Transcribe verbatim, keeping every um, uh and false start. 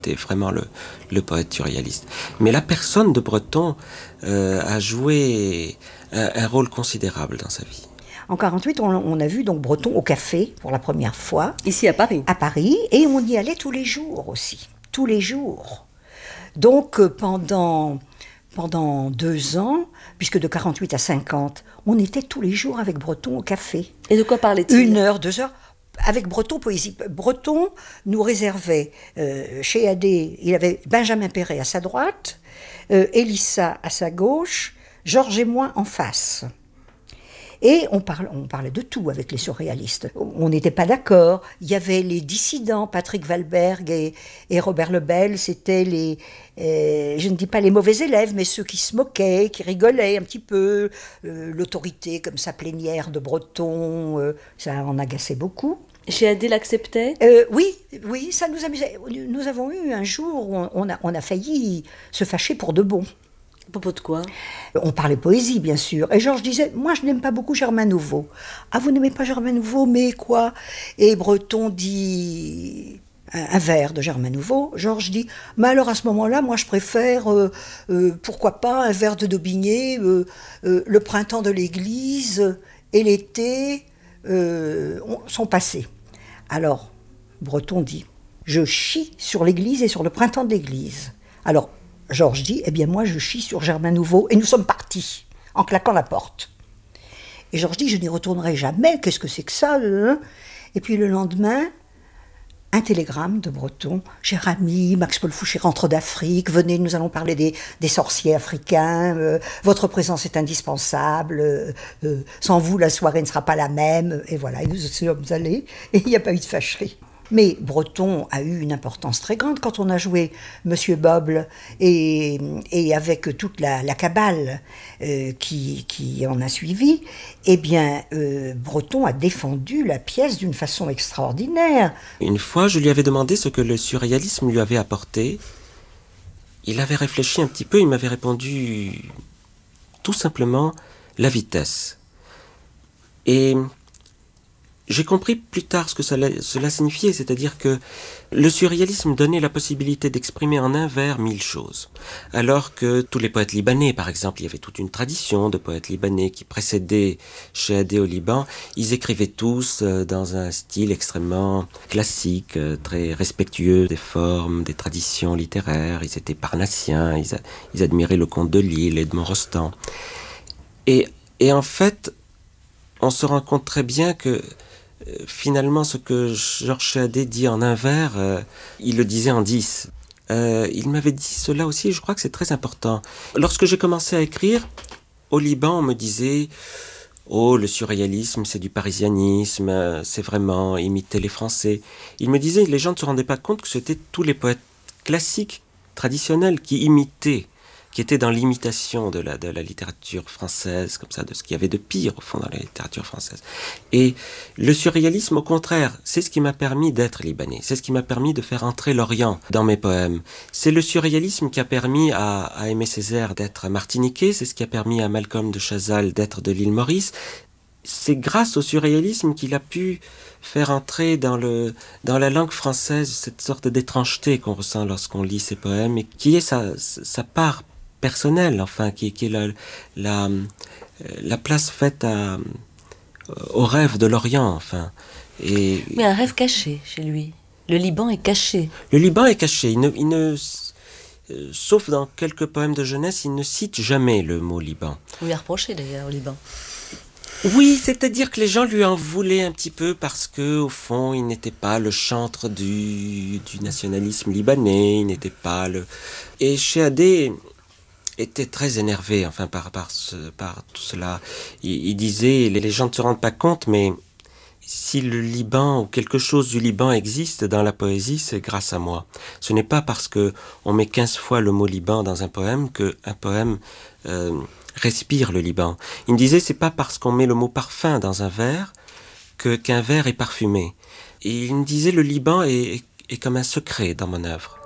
C'était vraiment le, le poète surréaliste. Mais la personne de Breton euh, a joué un, un rôle considérable dans sa vie. En quarante-huit, on, on a vu donc Breton au café pour la première fois. Ici à Paris. À Paris, et on y allait tous les jours aussi, tous les jours. Donc euh, pendant, pendant deux ans, puisque de quarante-huit à cinquante, on était tous les jours avec Breton au café. Et de quoi parlait-il ? Une heure, deux heures. Avec Breton, poésie. Breton nous réservait, euh, chez A D, il avait Benjamin Perret à sa droite, euh, Élissa à sa gauche, Georges et moi en face. Et on, parle, on parlait de tout avec les surréalistes. On n'était pas d'accord. Il y avait les dissidents, Patrick Valberg et, et Robert Lebel, c'était les, euh, je ne dis pas les mauvais élèves, mais ceux qui se moquaient, qui rigolaient un petit peu. Euh, l'autorité comme ça plénière de Breton, euh, ça en agaçait beaucoup. Chez A D l'acceptait ? euh, Oui, oui, ça nous amusait. Nous avons eu un jour où on a, on a failli se fâcher pour de bon. À propos de quoi ? On parlait poésie, bien sûr. Et Georges disait, moi, je n'aime pas beaucoup Germain Nouveau. Ah, vous n'aimez pas Germain Nouveau, mais quoi ? Et Breton dit un, un vers de Germain Nouveau. Georges dit, mais alors à ce moment-là, moi, je préfère, euh, euh, pourquoi pas, un vers de Daubigné, euh, euh, le printemps de l'église et l'été euh, sont passés. Alors, Breton dit, je chie sur l'église et sur le printemps de l'église. Alors, Georges dit, eh bien moi je chie sur Germain Nouveau, et nous sommes partis, en claquant la porte. Et Georges dit, je n'y retournerai jamais, qu'est-ce que c'est que ça hein ? Et puis le lendemain, un télégramme de Breton, cher ami, Max-Paul Fouché rentre d'Afrique, venez, nous allons parler des, des sorciers africains, euh, votre présence est indispensable, euh, euh, sans vous la soirée ne sera pas la même, et voilà, et nous sommes allés, et il n'y a pas eu de fâcherie. Mais Breton a eu une importance très grande quand on a joué Monsieur Boble et, et avec toute la, la cabale euh, qui, qui en a suivi, eh bien, euh, Breton a défendu la pièce d'une façon extraordinaire. Une fois, je lui avais demandé ce que le surréalisme lui avait apporté. Il avait réfléchi un petit peu, il m'avait répondu tout simplement la vitesse. Et j'ai compris plus tard ce que cela, cela signifiait, c'est-à-dire que le surréalisme donnait la possibilité d'exprimer en un vers mille choses. Alors que tous les poètes libanais, par exemple, il y avait toute une tradition de poètes libanais qui précédaient chez A D au Liban, ils écrivaient tous dans un style extrêmement classique, très respectueux des formes, des traditions littéraires, ils étaient parnassiens, ils, a, ils admiraient le comte de Lille, Edmond Rostand. Et, et en fait, on se rend compte très bien que finalement, ce que Georges Chehadé dit en un vers, euh, il le disait en dix. Euh, il m'avait dit cela aussi, et je crois que c'est très important. Lorsque j'ai commencé à écrire, au Liban, on me disait « Oh, le surréalisme, c'est du parisianisme, c'est vraiment imiter les Français. » Il me disait, les gens ne se rendaient pas compte que c'était tous les poètes classiques, traditionnels, qui imitaient, qui était dans l'imitation de la, de la littérature française, comme ça, de ce qu'il y avait de pire, au fond, dans la littérature française. Et le surréalisme, au contraire, c'est ce qui m'a permis d'être libanais, c'est ce qui m'a permis de faire entrer l'Orient dans mes poèmes. C'est le surréalisme qui a permis à, à Aimé Césaire d'être martiniquais, c'est ce qui a permis à Malcolm de Chazal d'être de l'île Maurice. C'est grâce au surréalisme qu'il a pu faire entrer dans, le, dans la langue française cette sorte d'étrangeté qu'on ressent lorsqu'on lit ses poèmes, et qui est sa, sa part personnelle, enfin, qui, qui est la, la, la place faite à, au rêve de l'Orient, enfin. Et, mais un rêve caché chez lui. Le Liban est caché. Le Liban est caché. Il ne, il ne, euh, sauf dans quelques poèmes de jeunesse, il ne cite jamais le mot Liban. On lui a reproché d'ailleurs au Liban. Oui, c'est-à-dire que les gens lui en voulaient un petit peu parce que, au fond, il n'était pas le chantre du, du nationalisme libanais, il n'était pas le... Et Chehadé était très énervé, enfin, par, par, ce, par tout cela. Il, il disait, les, les gens ne se rendent pas compte, mais si le Liban ou quelque chose du Liban existe dans la poésie, c'est grâce à moi. Ce n'est pas parce que on met quinze fois le mot Liban dans un poème qu'un poème euh, respire le Liban. Il me disait, c'est pas parce qu'on met le mot parfum dans un vers que, qu'un vers est parfumé. Et il me disait, le Liban est, est, est comme un secret dans mon œuvre.